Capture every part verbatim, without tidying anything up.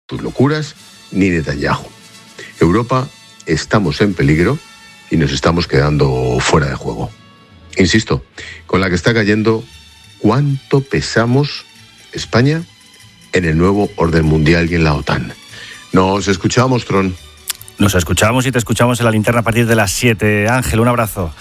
tus locuras ni Netanyahu. Europa, estamos en peligro y nos estamos quedando fuera de juego. Insisto, con la que está cayendo, ¿cuánto pesamos España en el nuevo orden mundial y en la OTAN? Nos escuchamos, Tron. Nos escuchamos y te escuchamos en la linterna a partir de las siete. Ángel, un abrazo.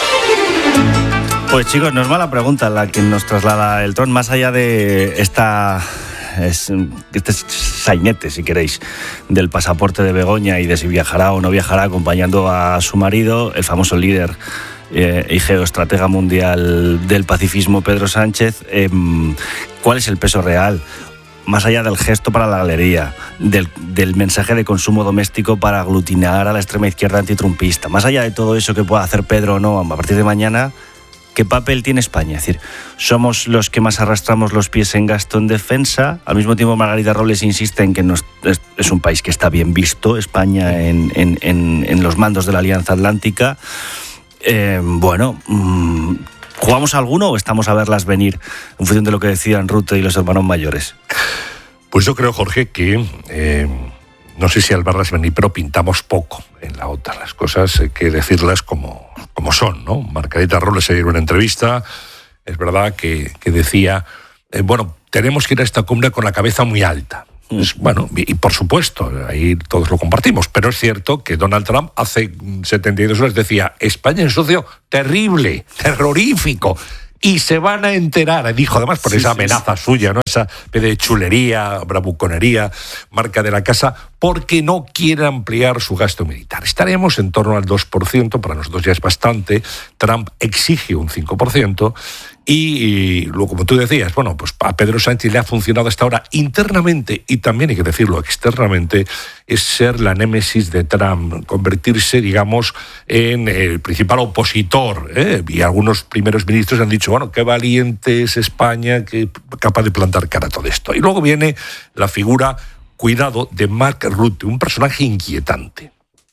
Pues chicos, no es mala pregunta la que nos traslada el Tron, más allá de esta... Es, este sainete, si queréis, del pasaporte de Begoña y de si viajará o no viajará acompañando a su marido, el famoso líder eh, y geoestratega mundial del pacifismo, Pedro Sánchez. Eh, ¿Cuál es el peso real? Más allá del gesto para la galería, del, del mensaje de consumo doméstico para aglutinar a la extrema izquierda antitrumpista, más allá de todo eso que pueda hacer Pedro o no a partir de mañana, ¿qué papel tiene España? Es decir, somos los que más arrastramos los pies en gasto en defensa. Al mismo tiempo, Margarita Robles insiste en que nos, es, es un país que está bien visto, España, en, en, en, en los mandos de la Alianza Atlántica. Eh, bueno, mmm, ¿jugamos alguno o estamos a verlas venir en función de lo que decían Rutte y los hermanos mayores? Pues yo creo, Jorge, que... Eh... no sé si al verlas venir, pero pintamos poco en la OTAN. Las cosas hay que decirlas como, como son, ¿no? Margarita Robles ayer en una entrevista, es verdad que, que decía, eh, bueno, tenemos que ir a esta cumbre con la cabeza muy alta. Mm. Es, bueno, y, y por supuesto, ahí todos lo compartimos, pero es cierto que Donald Trump hace setenta y dos horas decía, España es un socio terrible, terrorífico, y se van a enterar, dijo además por sí, esa amenaza sí, sí. suya, ¿no? Esa de chulería, bravuconería, marca de la casa, porque no quiere ampliar su gasto militar. Estaremos en torno al dos por ciento, para nosotros ya es bastante. Trump exige un cinco por ciento. Y, y luego, como tú decías, bueno, pues a Pedro Sánchez le ha funcionado hasta ahora internamente, y también hay que decirlo externamente, es ser la némesis de Trump, convertirse, digamos, en el principal opositor, ¿eh? Y algunos primeros ministros han dicho, bueno, qué valiente es España, que capaz de plantar cara a todo esto. Y luego viene la figura, cuidado, de Mark Rutte, un personaje inquietante.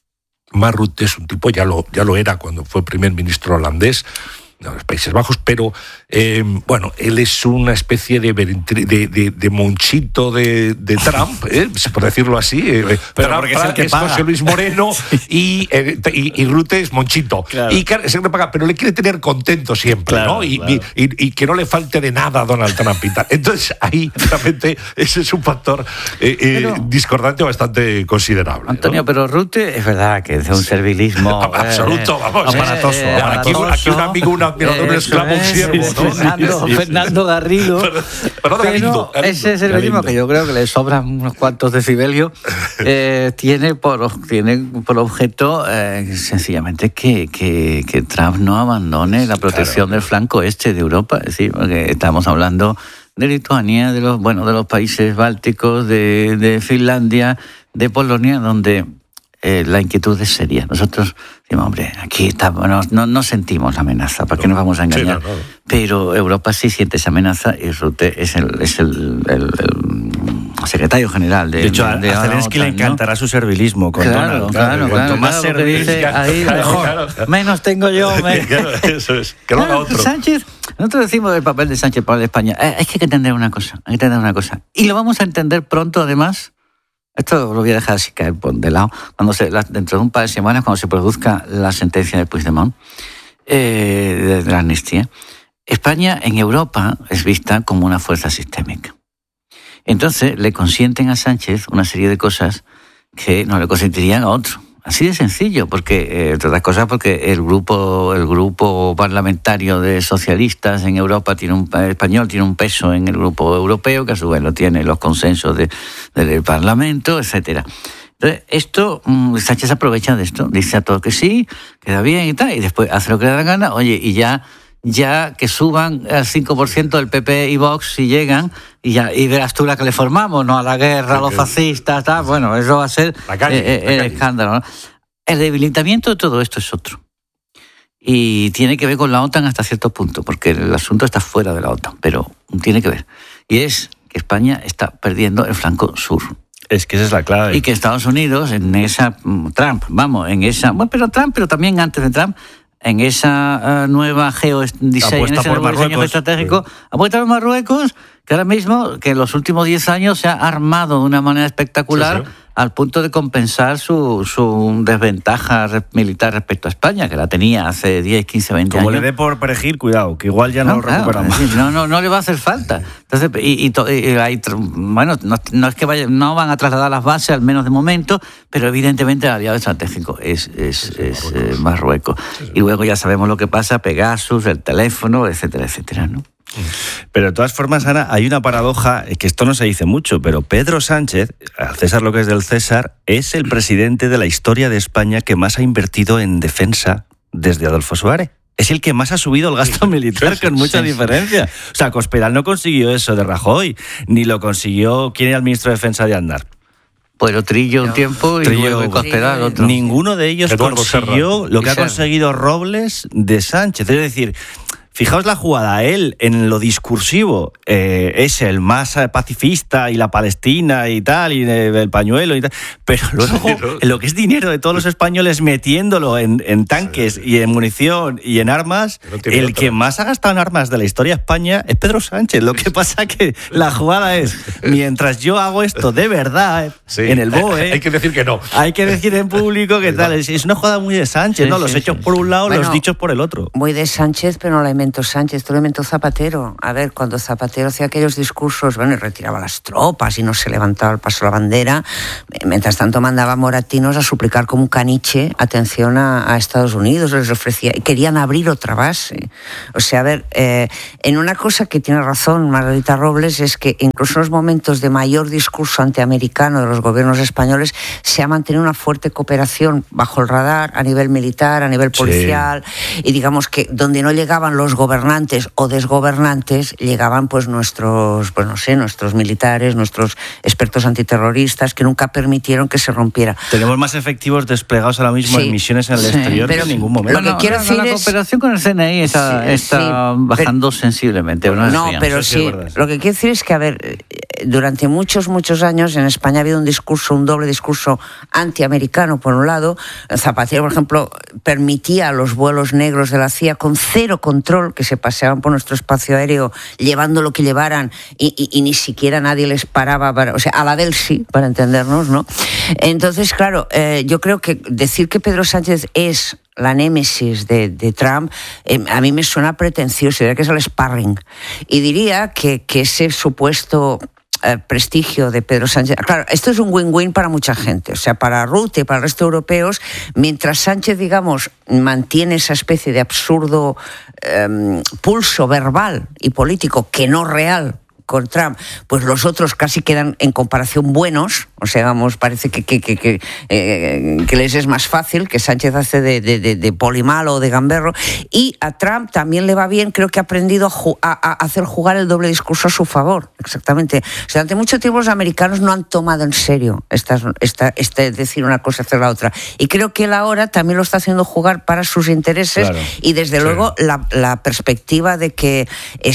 Mark Rutte es un tipo, ya lo, ya lo era cuando fue primer ministro holandés, de los Países Bajos, pero eh, bueno, él es una especie de, de, de, de monchito de, de Trump, ¿eh? por decirlo así. Eh, pero Trump, porque es el que es paga. José Luis Moreno sí. y, eh, y, y Rutte es monchito. Claro. Y es el que paga, pero le quiere tener contento siempre, claro, ¿no? Y, claro. y, y, y que no le falte de nada a Donald Trump y tal. Entonces ahí realmente ese es un factor eh, pero, eh, discordante bastante considerable. Antonio, ¿no? Pero Rutte es verdad que es un servilismo absoluto, eh, vamos. Aparatoso. Eh, aparatoso. Aquí, aquí un amigo, una Pero un esclavo, un siervo, ¿no? Fernando, sí, sí, sí. Fernando Garrido. Pero, pero no Galindo, pero ese es el ritmo que yo creo que le sobran unos cuantos decibelios. Eh, tiene, por, tiene por objeto eh, sencillamente que, que, que Trump no abandone la protección claro. del flanco este de Europa. Es decir, porque estamos hablando de Lituania, de los, bueno, de los países bálticos, de, de Finlandia, de Polonia, donde eh, la inquietud es seria. Nosotros decimos, hombre, aquí estamos, no, no, no sentimos la amenaza, ¿para qué nos vamos a engañar? Sí, no, no. Pero Europa sí siente esa amenaza y Rutte es el, es el, el, el secretario general de, de hecho, de, de a Zelensky le encantará, ¿no? Su servilismo con claro, Donald. Claro, claro, Cuanto claro, más claro, servir, dice, ahí claro, mejor. Claro, claro. Menos tengo yo. Me... Claro, eso es. Que lo haga otro. Sánchez, nosotros decimos del papel de Sánchez para España. Eh, es que hay que entender una cosa, hay que entender una cosa. Y lo vamos a entender pronto, además. Esto lo voy a dejar así caer por de lado. Cuando se, la, dentro de un par de semanas, cuando se produzca la sentencia de Puigdemont, eh, de, de la amnistía, España en Europa es vista como una fuerza sistémica. Entonces le consienten a Sánchez una serie de cosas que no le consentirían a otro. Así de sencillo, porque, eh, entre otras cosas, porque el grupo, el grupo parlamentario de socialistas en Europa tiene un el español tiene un peso en el grupo europeo, que a su vez lo tiene los consensos de, del Parlamento, etcétera. Entonces, esto, Sánchez aprovecha de esto, dice a todo que sí, queda bien y tal, y después hace lo que le da la gana, oye, y ya, ya que suban al cinco por ciento del P P y Vox si llegan, y ya y verás tú la que le formamos, ¿no? A la guerra, a los fascistas, tal, bueno, eso va a ser calle, eh, eh, el escándalo, ¿no? El debilitamiento de todo esto es otro. Y tiene que ver con la OTAN hasta cierto punto, porque el asunto está fuera de la OTAN, pero tiene que ver. Y es que España está perdiendo el flanco sur. Es que esa es la clave. Y que Estados Unidos, en esa... Trump, vamos, en esa... Bueno, pero Trump, pero también antes de Trump, en esa uh, nueva geodiseño, en ese nuevo diseño geoestratégico, sí. apuesta por Marruecos, que ahora mismo, que en los últimos diez años se ha armado de una manera espectacular, sí, sí. al punto de compensar su, su desventaja militar respecto a España, que la tenía hace diez, quince, veinte Como años. Como le dé por perejil, cuidado, que igual ya no, no lo claro, recuperamos. Es decir, no, no, no le va a hacer falta. Entonces, y, y, y hay, bueno, no, no es que vaya, no van a trasladar las bases, al menos de momento, pero evidentemente el aliado estratégico es, es, sí, sí, es Marruecos. Eh, Marruecos. Sí, sí. Y luego ya sabemos lo que pasa, Pegasus, el teléfono, etcétera, etcétera, ¿no? Pero de todas formas, Ana, hay una paradoja, que esto no se dice mucho, pero Pedro Sánchez, al César lo que es del César, es el presidente de la historia de España que más ha invertido en defensa desde Adolfo Suárez. Es el que más ha subido el gasto militar, con mucha sí, diferencia. Sí. O sea, Cospedal no consiguió eso de Rajoy, ni lo consiguió... ¿Quién era el ministro de Defensa de Aznar? Pues Trillo un tiempo y Trillo, luego Cospedal otro. Ninguno de ellos Eduardo consiguió Serra. Lo que ha conseguido Robles de Sánchez. Es decir... Fijaos la jugada, él en lo discursivo eh, es el más pacifista y la Palestina y tal, y el pañuelo y tal, pero luego sí, ¿no? en lo que es dinero de todos los españoles metiéndolo en, en tanques sí. y en munición y en armas, no el otra. que más ha gastado en armas de la historia de España es Pedro Sánchez. Lo que pasa que la jugada es, mientras yo hago esto de verdad, sí. en el B O E... Hay que decir que no. Hay que decir en público que tal, es una jugada muy de Sánchez, sí, ¿no? Los sí, hechos sí, por un lado, bueno, los dichos por el otro. Muy de Sánchez, pero no la inventó Sánchez, tú lo inventó Zapatero. A ver, cuando Zapatero hacía aquellos discursos, bueno, y retiraba las tropas y no se levantaba al paso la bandera, mientras tanto mandaba moratinos a suplicar como un caniche atención a, a Estados Unidos, les ofrecía, y querían abrir otra base. O sea, a ver, eh, en una cosa que tiene razón Margarita Robles es que incluso en los momentos de mayor discurso antiamericano de los gobiernos españoles se ha mantenido una fuerte cooperación bajo el radar a nivel militar, a nivel policial, sí. y digamos que donde no llegaban los gobernantes o desgobernantes, llegaban pues nuestros, pues no sé, nuestros militares, nuestros expertos antiterroristas, que nunca permitieron que se rompiera. Tenemos más efectivos desplegados ahora mismo sí, en misiones en el sí, exterior pero, que en ningún momento. Lo que no, quiero no, decir no, la es, cooperación con el C N I está, sí, está sí, bajando pero, sensiblemente. No, no pero sí, sí lo que quiero decir es que, a ver, durante muchos, muchos años en España ha habido un discurso, un doble discurso antiamericano, por un lado. Zapatero, por ejemplo, permitía a los vuelos negros de la C I A con cero control que se paseaban por nuestro espacio aéreo llevando lo que llevaran y, y, y ni siquiera nadie les paraba, para, o sea, a la del sí, para entendernos, ¿no? Entonces, claro, eh, yo creo que decir que Pedro Sánchez es la némesis de, de Trump, eh, a mí me suena pretencioso, diría que es el sparring. Y diría que, que ese supuesto eh, prestigio de Pedro Sánchez... Claro, esto es un win-win para mucha gente, o sea, para Rutte y para el resto de europeos, mientras Sánchez, digamos, mantiene esa especie de absurdo eh, pulso verbal y político, que no real, con Trump, pues los otros casi quedan en comparación buenos, o sea, vamos, parece que, que, que, que, eh, que les es más fácil, que Sánchez hace de, de, de, de polimalo o de gamberro, y a Trump también le va bien, creo que ha aprendido a, ju- a, a hacer jugar el doble discurso a su favor, exactamente. O sea, durante mucho tiempo los americanos no han tomado en serio esta, esta, esta decir una cosa, hacer la otra, y creo que él ahora también lo está haciendo jugar para sus intereses, claro. y desde sí. luego la, la perspectiva de que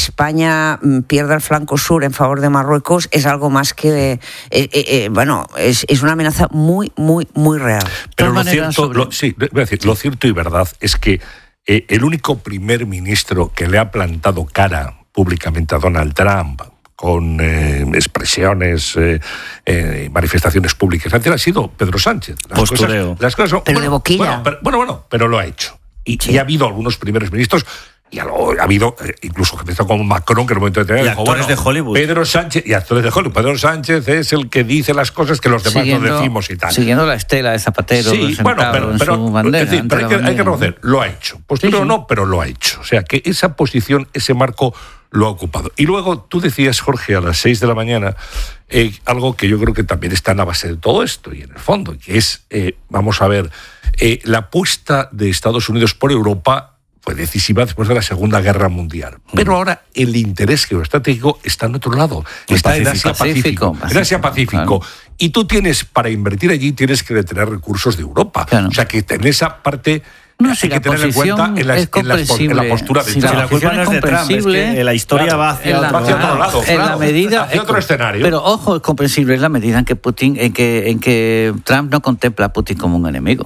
España pierda el flanco sur en favor de Marruecos es algo más que eh, eh, eh, bueno, es, es una amenaza muy, muy, muy real. Pero lo cierto, sobre... lo, sí, voy a decir, lo cierto y verdad es que eh, el único primer ministro que le ha plantado cara públicamente a Donald Trump con eh, expresiones, eh, eh, manifestaciones públicas, ha sido Pedro Sánchez. Las Postureo. Cosas, las cosas son, pero bueno, de boquilla. Bueno, pero, bueno, bueno, pero lo ha hecho. Y, sí. y ha habido algunos primeros ministros. Y ha habido eh, incluso gente como Macron, que en el momento de tener, y dijo, actores bueno, de Hollywood. Pedro Sánchez, y actores de Hollywood. Pedro Sánchez es el que dice las cosas que los demás siguiendo, no decimos y tal. Siguiendo la estela de Zapatero. Sí, bueno, pero, pero, bandera, es decir, pero hay, que, hay que reconocer, lo ha hecho. Pues sí, pero sí. no, pero lo ha hecho. O sea, que esa posición, ese marco lo ha ocupado. Y luego tú decías, Jorge, a las seis de la mañana, eh, algo que yo creo que también está en la base de todo esto, y en el fondo, que es, eh, vamos a ver, eh, la apuesta de Estados Unidos por Europa fue decisiva después de la Segunda Guerra Mundial. Pero ahora el interés geoestratégico está en otro lado. El está Pacífico, en Asia Pacífico. Pacífico, en Asia Pacífico. Claro. Y tú tienes, para invertir allí, tienes que detener recursos de Europa. Claro. O sea, que en esa parte... No, hay si que tener en cuenta en la, en, la, en la postura de si Trump. Si la culpa no es de Trump, es que la historia claro, va hacia, la, otro, hacia otro lado. En la medida, hacia otro escenario. Pero ojo, es comprensible en la medida en que Putin, en que, en que Trump no contempla a Putin como un enemigo.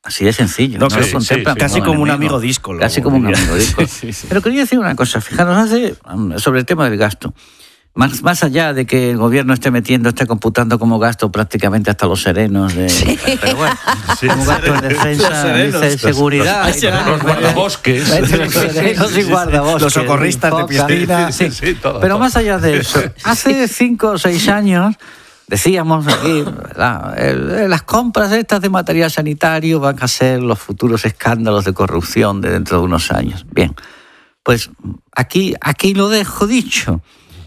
Así de sencillo. No, no casi, lo contempla sí, sí, casi como, como un enemigo. amigo díscolo. Casi como un amigo díscolo. sí, sí. Pero quería decir una cosa, fijaros, hace, sobre el tema del gasto. Más, más allá de que el gobierno esté metiendo, esté computando como gasto prácticamente hasta los serenos. De, Sí. Pero bueno, Sí. como gasto en defensa, de seguridad. Los, los, los guardabosques. Los serenos y guardabosques. Los socorristas de piscina. Sí, sí, sí, todo, pero todo. más allá de eso, hace cinco o seis años decíamos aquí, ¿verdad? El, las compras estas de material sanitario van a ser los futuros escándalos de corrupción de dentro de unos años. Bien, pues aquí, aquí lo dejo dicho.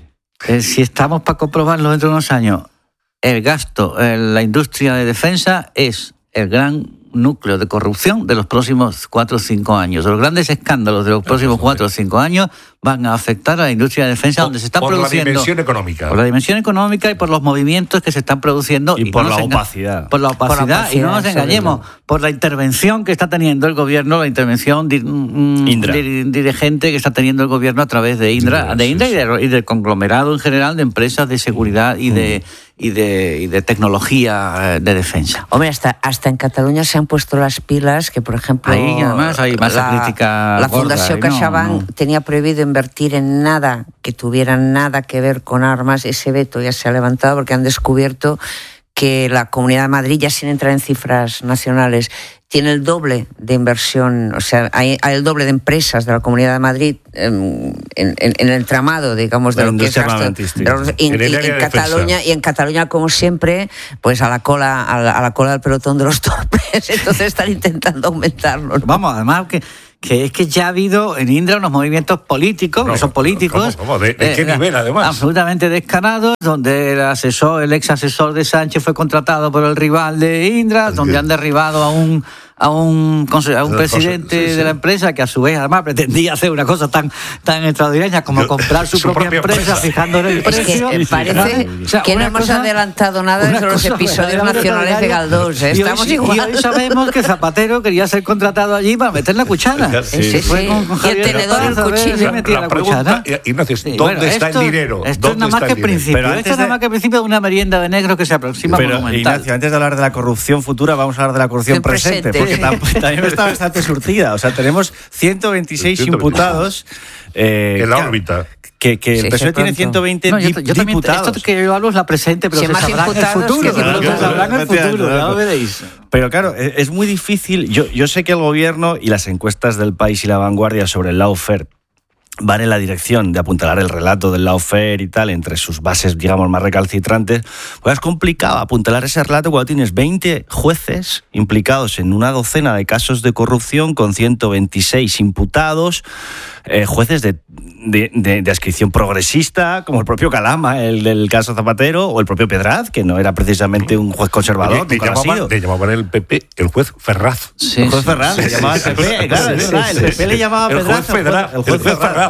Eh, si estamos para comprobarlo dentro de unos años, el gasto en la industria de defensa es el gran núcleo de corrupción de los próximos cuatro o cinco años. Los grandes escándalos de los próximos cuatro o cinco años van a afectar a la industria de defensa, Por, donde se están por produciendo... la dimensión económica. Por la dimensión económica y por los movimientos que se están produciendo. Y por no la nos enga- opacidad. Por la opacidad. Por la opacidad, Y no nos sobre engañemos, todo. por la intervención que está teniendo el gobierno, la intervención di- mm, Indra. di- dirigente que está teniendo el gobierno a través de Indra, Indra, de sí, Indra sí. y, de- y del conglomerado en general de empresas de seguridad y de, y de, y de tecnología eh, de defensa. Hombre, hasta, hasta en Cataluña se han puesto las pilas, que por ejemplo... Ahí, además, hay masa la, crítica La gorda, Fundación y no, CaixaBank no. tenía prohibido invertir en nada que tuviera nada que ver con armas. Ese veto ya se ha levantado porque han descubierto que la Comunidad de Madrid, ya sin entrar en cifras nacionales, tiene el doble de inversión, o sea, hay, hay el doble de empresas de la Comunidad de Madrid en, en, en el entramado, digamos, de La lo que es industria gasto. armamentística. de los- y- En el y- área en de Cataluña, defensa. y en Cataluña, como siempre, pues a la cola, a la, a la cola del pelotón de los torpes, entonces están intentando aumentarlo, ¿no? Vamos, además que, que es que ya ha habido en Indra unos movimientos políticos, No, que son políticos. ¿cómo, cómo? ¿De- de qué nivel, además? Absolutamente descarados, donde el asesor, el ex asesor de Sánchez fue contratado por el rival de Indra, donde que- han derribado a un a un, conse- a un Una cosa, presidente sí, sí. de la empresa que a su vez además pretendía hacer una cosa tan tan extraordinaria como Yo- comprar su, su propia, propia empresa, empresa. fijando en el Es precio. que eh, parece O sea, que no una hemos cosa- adelantado nada una desde los cosa episodios verdaderamente nacionales de extraordinaria. Galdós, ¿eh? Y hoy Estamos sí- igual. Y hoy sabemos que Zapatero quería ser contratado allí para meter la cuchara. Sí, sí, Fue sí. con- con Y el Javier tenedor y el Paz, a ver cuchillo. si La, metía la la pregunta, cuchara. eh, Ignacio, es Sí, ¿dónde bueno, está esto- el dinero? Esto es ¿Dónde nada más está que el dinero? principio. Pero Esto antes es nada de- más que principio de una merienda de negro que se aproxima Pero, monumental. Ignacio, antes de hablar de la corrupción futura, vamos a hablar de la corrupción El presente, presente. porque tam- también está bastante surtida. O sea, tenemos ciento veintiséis ciento veintiséis. imputados. eh, En la que- órbita. Que, que Sí, el sí, P S O E tiene pronto. ciento veinte No, yo, dip- yo también, diputados. esto que yo hablo es la presente, pero Sí, se más sabrá en el imputados futuro. que Pero se diputados. sabrá en el Efectivamente, futuro, ya lo claro. veréis. Pero claro, es, es muy difícil. Yo, yo sé que el gobierno y las encuestas del País y La Vanguardia sobre el lawfare van en la dirección de apuntalar el relato del lawfare y tal entre sus bases, digamos, más recalcitrantes. Pues es complicado apuntalar ese relato cuando tienes veinte jueces implicados en una docena de casos de corrupción con ciento veintiséis imputados, eh, jueces de, de, de, de adscripción progresista, como el propio Calama, el del caso Zapatero, o el propio Pedraz, que no era precisamente un juez conservador, Le, le nunca lo ha llamaban, sido. le llamaban el P P el juez Ferraz. Sí, El juez sí. Ferraz, le llamaba al P P, claro, es Sí, verdad, sí, el P sí. P le llamaba a El Pedraz, juez Ferraz, el juez Ferraz,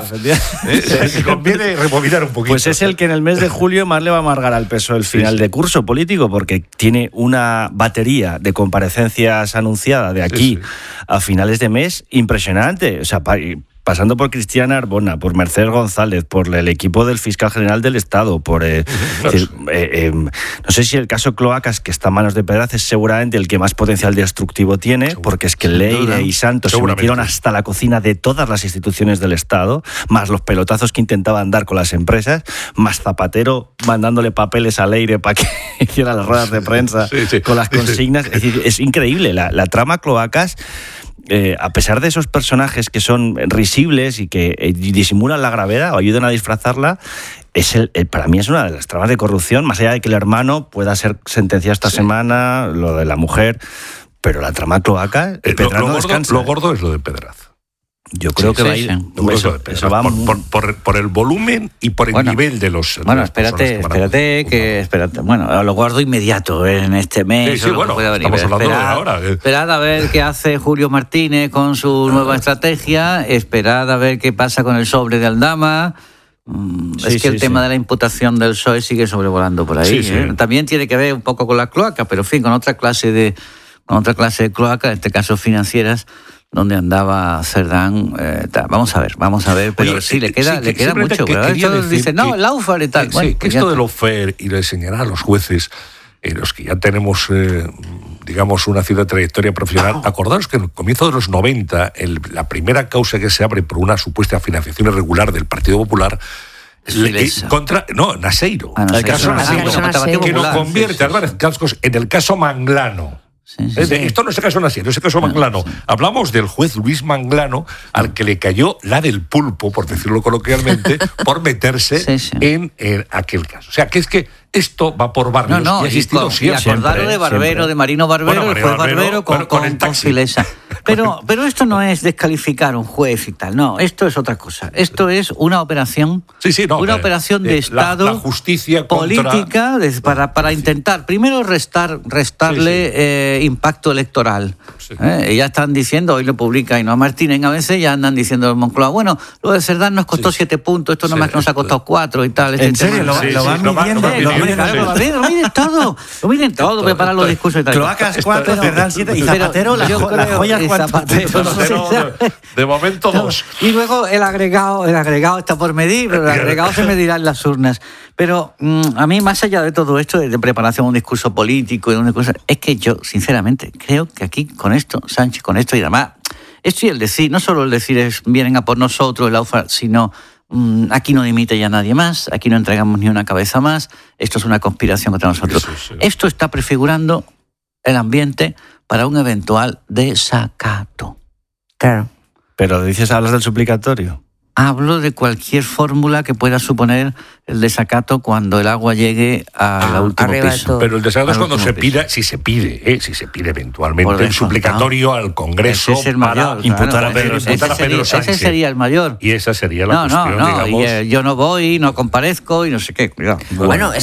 Eh, eh, Conviene rebobinar un poquito. Pues es el que en el mes de julio más le va a amargar al P S O E el final Sí, sí. de curso político, porque tiene una batería de comparecencias anunciada de aquí Sí, sí. a finales de mes impresionante. O sea, pa- pasando por Cristiana Arbona, por Mercedes González, por el equipo del fiscal general del Estado, por... eh, Claro. es decir, eh, eh, no sé si el caso Cloacas, que está en manos de Pedraz, es seguramente el que más potencial destructivo tiene, porque es que Leire y Santos se Seguramente. metieron hasta la cocina de todas las instituciones del Estado, más los pelotazos que intentaban dar con las empresas, más Zapatero mandándole papeles a Leire para que hiciera las ruedas de prensa Sí, sí. con las consignas. Es decir, es increíble. La, la trama Cloacas, eh, a pesar de esos personajes que son risibles y que eh, disimulan la gravedad o ayudan a disfrazarla, es el, el- para mí es una de las tramas de corrupción, más allá de que el hermano pueda ser sentenciado esta semana, lo de la mujer, pero la trama Cloacas, Eh, lo, Pedraz lo no gordo, descansa. lo gordo es lo de Pedraz. Yo creo Sí, que sí, va a ir. sí. Lo gordo es Eso, lo de Pedraz. eso va por, muy- por- por- por el volumen y por el Bueno, nivel de los. de Bueno, las personas espérate, que van a- espérate, que espérate. Bueno, lo guardo inmediato en este mes. Sí, sí, o lo que bueno, pueda venir. estamos Pero hablando de esperad- ahora, eh. Esperad a ver qué hace Julio Martínez con su nueva estrategia. Esperad a ver qué pasa con el sobre de Aldama. Mm, Sí, es que sí, el tema sí. de la imputación del P S O E sigue sobrevolando por ahí. Sí, sí. ¿eh? También tiene que ver un poco con la cloaca, pero en fin, con otra clase de, con otra clase de cloaca, en este caso financieras, donde andaba Cerdán. Eh, tal. Vamos a ver, vamos a ver, pero Oye, sí, le eh, queda, sí, le que queda simplemente mucho. que ¿verdad? quería Esto decir dice, no, que- el Laufar y tal. Eh, Bueno, sí, que pues ya esto está. de lo fair y de señalar a los jueces, eh, los que ya tenemos eh, digamos, una cierta trayectoria profesional. Acordaros que en el comienzo de los noventa, el, la primera causa que se abre por una supuesta financiación irregular del Partido Popular le, contra no Naseiro, ah, no, el caso Naseiro, Naseiro, Naseiro, que lo Popular, convierte sí, sí, Álvarez Cascos en el caso Manglano. Sí, sí, Es de, sí. esto no es el caso Naseiro, es el caso Manglano. Sí. Hablamos del juez Luis Manglano, al que le cayó la del pulpo, por decirlo coloquialmente, por meterse Sí, sí. En, en aquel caso. O sea, que es que esto va por barrios. No, no, y ha existido y, con, y siempre. acordaros siempre, de Barbero, siempre. de Marino Barbero, Bueno, el juez Marino Barbero, Barbero, con, bueno, con con, el con taxi. Filesa. Pero, pero esto no es descalificar a un juez y tal, no, esto es otra cosa. Esto es una operación, Sí, sí, no, una eh, operación de eh, la- Estado, la justicia contra- política, de- para, para intentar, primero, restar, restarle Sí, sí. eh, impacto electoral. Sí. Eh, ya están diciendo, hoy lo publica Ainhoa Martínez, a veces ya andan diciendo en Moncloa, bueno, lo de Cerdán nos costó Sí. siete puntos, esto Sí, nomás nos ha costado cuatro y tal. ¿En este serio? tema. ¿Lo, Sí, lo sí, van lo va- midiendo? lo va ¿Lo midiendo, miden? Claro, sí. lo miden, lo miden todo, lo miden todo, preparan los discursos y tal. Cloacas cuatro, Pero- Cerdán siete y pero Zapatero, la, yo jo- la creo- joya y cuatro. Zapatero, Zapatero, de, de momento No, dos. y luego el agregado, el agregado está por medir, pero el agregado se medirá en las urnas. Pero mm, a mí, más allá de todo esto, de, de preparación de un discurso político y de una cosa, es que yo, sinceramente, creo que aquí, con esto, Sánchez, con esto y demás, esto y el decir, no solo el decir es vienen a por nosotros, el AUFA, sino mm, aquí no dimite ya nadie más, aquí no entregamos ni una cabeza más, esto es una conspiración contra nosotros. Eso, sí. Esto está prefigurando el ambiente para un eventual desacato. Claro. Pero dices, hablas del suplicatorio. Hablo de cualquier fórmula que pueda suponer el desacato cuando el agua llegue al Ah, último arriba de piso. todo. Pero el desacato es Al cuando último se piso. pida, si se pide, ¿eh? si se pide eventualmente Por el descontado. suplicatorio al Congreso Ese es el para mayor, imputar claro, a Pedro ese- Sánchez. imputar a ese Pedro sería- Sánchez. Ese sería el mayor. Y esa sería la No, no, cuestión, no, digamos. y, eh, yo no voy, no comparezco y no sé qué. Cuidado. Bueno, es